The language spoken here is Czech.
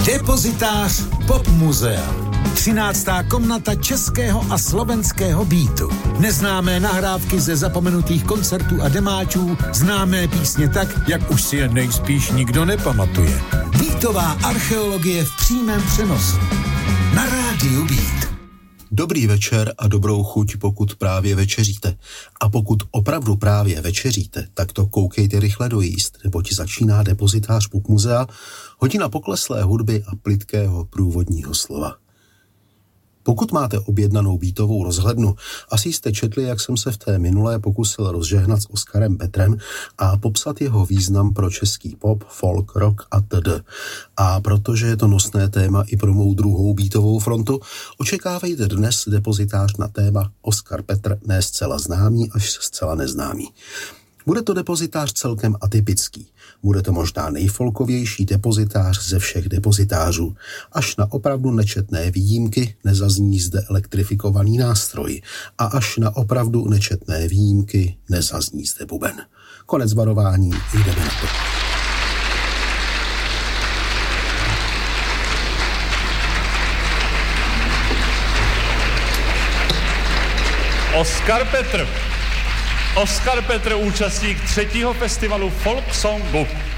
Depozitář Pop Muzea. 13. komnata českého a slovenského beatu. Neznámé nahrávky ze zapomenutých koncertů a demáčů, známé písně tak, jak už si je nejspíš nikdo nepamatuje. Beatová archeologie v přímém přenosu. Na rádiu Beat. Dobrý večer a dobrou chuť, pokud právě večeříte. A pokud opravdu právě večeříte, tak to koukejte rychle dojíst, neboť začíná Depozitář Pop Muzea, hodina pokleslé hudby a plytkého průvodního slova. Pokud máte objednanou beatovou rozhlednu, asi jste četli, jak jsem se v té minulé pokusil rozžehnat s Oskarem Petrem a popsat jeho význam pro český pop, folk, rock a td. A protože je to nosné téma i pro mou druhou beatovou frontu, očekávejte dnes depozitář na téma Oskar Petr, ne zcela známý až zcela neznámý. Bude to depozitář celkem atypický. Bude to možná nejfolkovější depozitář ze všech depozitářů. Až na opravdu nečetné výjimky nezazní zde elektrifikovaný nástroj. A až na opravdu nečetné výjimky nezazní zde buben. Konec varování, jdeme na to. Oskar Petr, účastník 3. festivalu Folk Songu.